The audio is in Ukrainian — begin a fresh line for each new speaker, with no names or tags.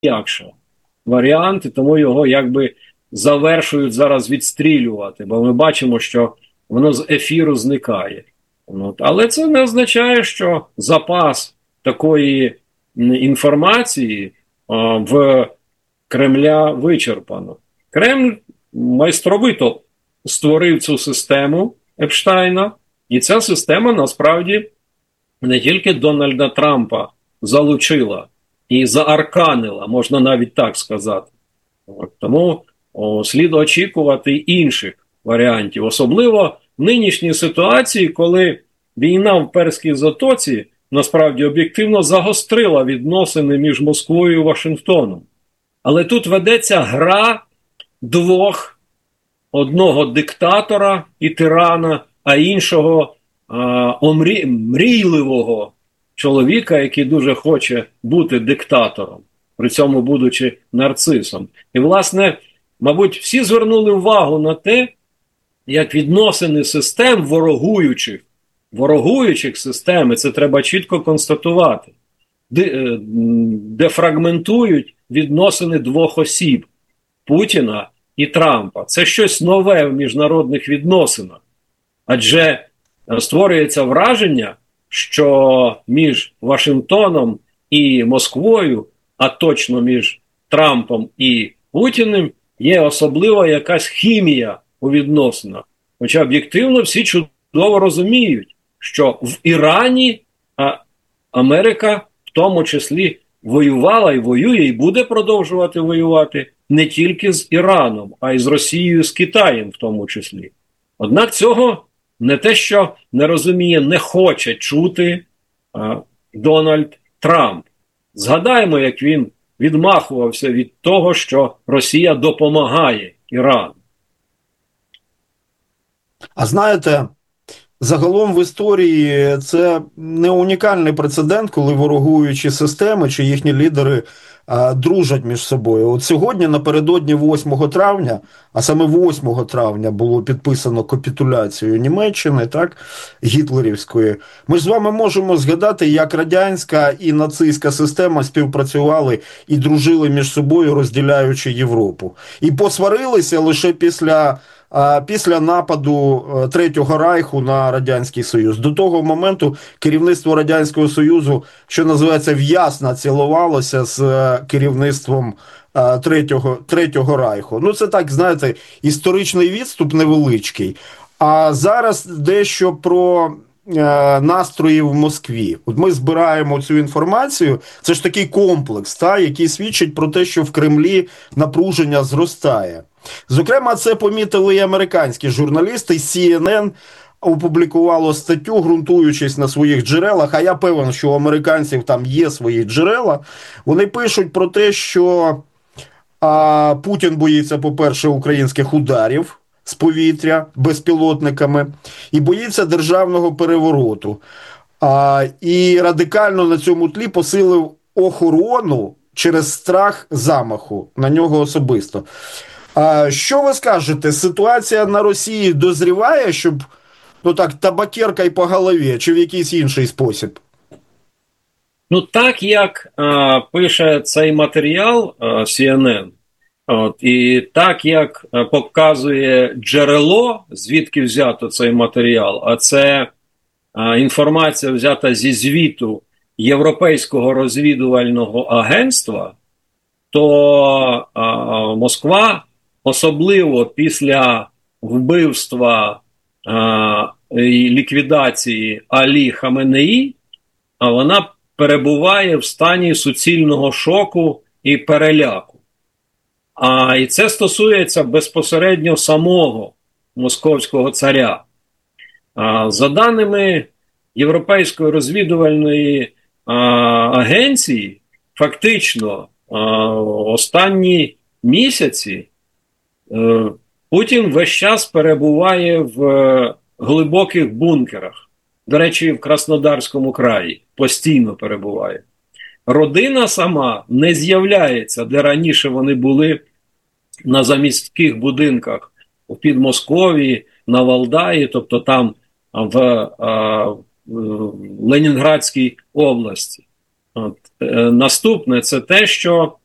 найм'якший варіант, і тому його якби завершують зараз відстрілювати, бо ми бачимо, що воно з ефіру зникає. Але це не означає, що запас такої інформації в Кремля вичерпано. Кремль майстровито створив цю систему Епштайна, і ця система насправді не тільки Дональда Трампа залучила і заарканила, можна навіть так сказати. Тому слід очікувати інших варіантів, особливо в нинішній ситуації, коли війна в Перській затоці насправді об'єктивно загострила відносини між Москвою і Вашингтоном. Але тут ведеться гра двох: одного диктатора і тирана, а іншого мрійливого чоловіка, який дуже хоче бути диктатором, при цьому будучи нарцисом. І, власне, мабуть, всі звернули увагу на те, як відносини систем ворогуючих систем, і це треба чітко констатувати, дефрагментують відносини двох осіб – Путіна і Трампа. Це щось нове в міжнародних відносинах. Адже створюється враження, що між Вашингтоном і Москвою, а точно між Трампом і Путіним, є особлива якась хімія у відносинах. Хоча об'єктивно всі чудово розуміють, що в Ірані Америка в тому числі воювала і воює, і буде продовжувати воювати не тільки з Іраном, а й з Росією, з Китаєм в тому числі. Однак цього не те, що не розуміє, не хоче чути Дональд Трамп. Згадаємо, як він відмахувався від того, що Росія допомагає Ірану.
А знаєте, загалом в історії це не унікальний прецедент, коли ворогуючі системи чи їхні лідери дружать між собою. От сьогодні, напередодні 8 травня, а саме 8 травня було підписано капітуляцію Німеччини, так, гітлерівської, ми ж з вами можемо згадати, як радянська і нацистська система співпрацювали і дружили між собою, розділяючи Європу. І посварилися лише після нападу Третього Райху на Радянський Союз. До того моменту керівництво Радянського Союзу, що називається, в'ясно цілувалося з керівництвом Третього Райху. Ну, це так, знаєте, історичний відступ невеличкий. А зараз дещо про настрої в Москві. От ми збираємо цю інформацію, це ж такий комплекс, який свідчить про те, що в Кремлі напруження зростає. Зокрема, це помітили і американські журналісти. CNN опублікувало статтю, ґрунтуючись на своїх джерелах, а я певен, що у американців там є свої джерела. Вони пишуть про те, що Путін боїться, по-перше, українських ударів з повітря безпілотниками і боїться державного перевороту. І радикально на цьому тлі посилив охорону через страх замаху на нього особисто. Що ви скажете? Ситуація на Росії дозріває, щоб, табакеркою по голові, чи в якийсь інший спосіб?
Так як пише цей матеріал CNN, і так як показує джерело, звідки взято цей матеріал, а це інформація взята зі звіту Європейського розвідувального агентства, то Москва, особливо після вбивства і ліквідації Алі Хаменеї, вона перебуває в стані суцільного шоку і переляку. І це стосується безпосередньо самого московського царя. За даними Європейської розвідувальної агенції, фактично останні місяці Путін весь час перебуває в глибоких бункерах. До речі, в Краснодарському краї постійно перебуває. Родина сама не з'являється, де раніше вони були на заміських будинках у Підмосков'ї, на Валдаї, тобто там в Ленінградській області. Наступне – це те, що